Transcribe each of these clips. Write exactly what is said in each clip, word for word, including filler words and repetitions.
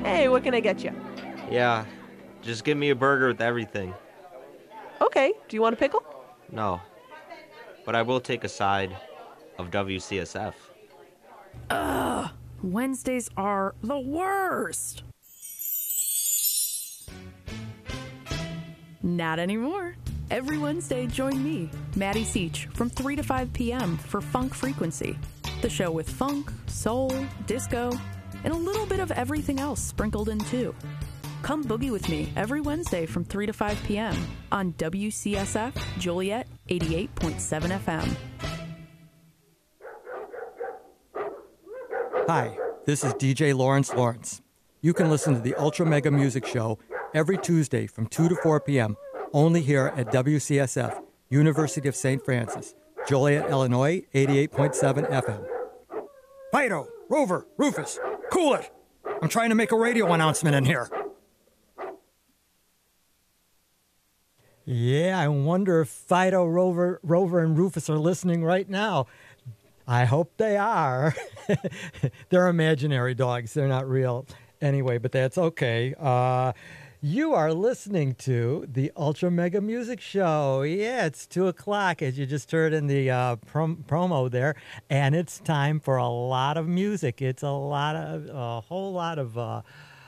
Hey, what can I get you? Yeah, just give me a burger with everything. Okay, do you want a pickle? No, but I will take a side of W C S F. Ugh, Wednesdays are the worst. Not anymore. Every Wednesday, join me, Maddie Seach, from three to five p.m. for Funk Frequency, the show with funk, soul, disco, and a little bit of everything else sprinkled in too. Come boogie with me every Wednesday from three to five p.m. on W C S F Joliet eighty-eight point seven F M. Hi, this is D J Lawrence Lawrence. You can listen to the Ultra Mega Music Show every Tuesday from two to four p.m. only here at W C S F, University of Saint Francis, Joliet, Illinois, eighty-eight point seven F M. Fido, Rover, Rufus, cool it! I'm trying to make a radio announcement in here. Yeah, I wonder if Fido, Rover, Rover, and Rufus are listening right now. I hope they are. They're imaginary dogs. They're not real anyway, but that's okay. Uh, you are listening to the Ultra Mega Music Show. Yeah, it's two o'clock, as you just heard in the uh, prom- promo there, and it's time for a lot of music. It's a lot of, a whole lot of uh,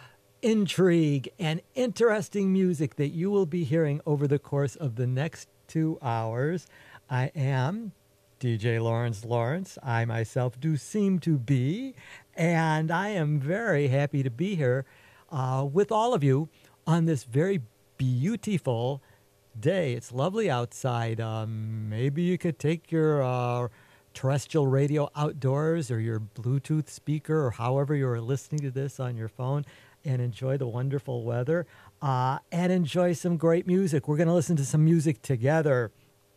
intrigue and interesting music that you will be hearing over the course of the next two hours. I am D J Lawrence Lawrence. I myself do seem to be, and I am very happy to be here uh, with all of you on this very beautiful day. It's lovely outside. Um, maybe you could take your uh, terrestrial radio outdoors or your Bluetooth speaker or however you're listening to this on your phone and enjoy the wonderful weather uh, and enjoy some great music. We're going to listen to some music together.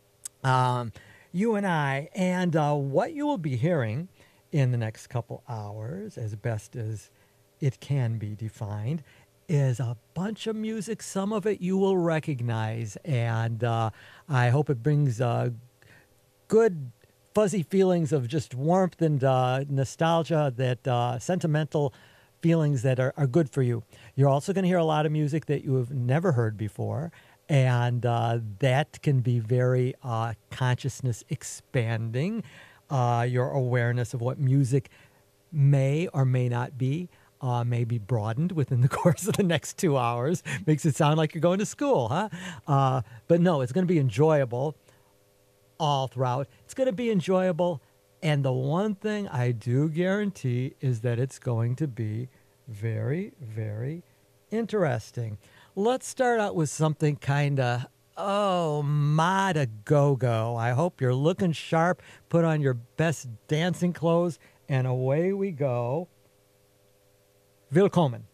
Um, You and I, and uh, what you will be hearing in the next couple hours, as best as it can be defined, is a bunch of music. Some of it you will recognize, and uh, I hope it brings uh, good, fuzzy feelings of just warmth and uh, nostalgia, that uh, sentimental feelings that are, are good for you. You're also going to hear a lot of music that you have never heard before. And uh, that can be very uh, consciousness expanding. Uh, your awareness of what music may or may not be uh, may be broadened within the course of the next two hours. Makes it sound like you're going to school, huh? Uh, but no, it's going to be enjoyable all throughout. It's going to be enjoyable. And the one thing I do guarantee is that it's going to be very, very interesting. Let's start out with something kind of, oh, ma to go-go. I hope you're looking sharp. Put on your best dancing clothes, and away we go. Willkommen.